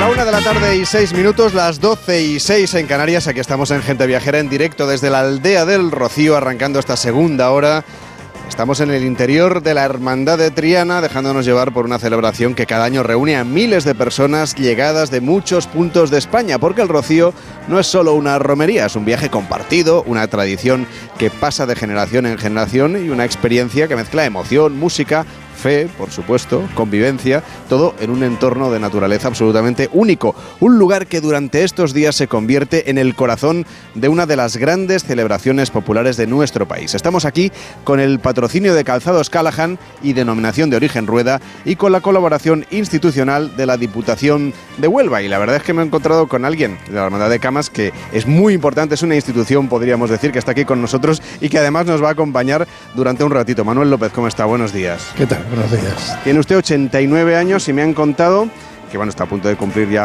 La 1:06 PM, las 12:06 en Canarias. Aquí estamos en Gente Viajera en directo desde la aldea del Rocío, arrancando esta segunda hora. Estamos en el interior de la Hermandad de Triana, dejándonos llevar por una celebración que cada año reúne a miles de personas llegadas de muchos puntos de España, porque el Rocío no es solo una romería, es un viaje compartido, una tradición que pasa de generación en generación y una experiencia que mezcla emoción, música, fe, por supuesto, convivencia, todo en un entorno de naturaleza absolutamente único. Un lugar que durante estos días se convierte en el corazón de una de las grandes celebraciones populares de nuestro país. Estamos aquí con el patrocinio de Calzados Callahan y Denominación de Origen Rueda y con la colaboración institucional de la Diputación de Huelva. Y la verdad es que me he encontrado con alguien de la Hermandad de Camas que es muy importante, es una institución, podríamos decir, que está aquí con nosotros y que además nos va a acompañar durante un ratito. Manuel López, ¿cómo está? Buenos días. ¿Qué tal? Buenos días. Tiene usted 89 años y me han contado que está a punto de cumplir ya